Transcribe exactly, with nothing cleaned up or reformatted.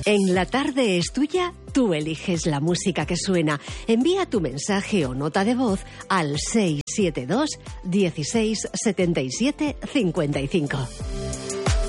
En La Tarde es Tuya, tú eliges la música que suena. Envía tu mensaje o nota de voz al seis siete dos, dieciséis, setenta y siete, cincuenta y cinco.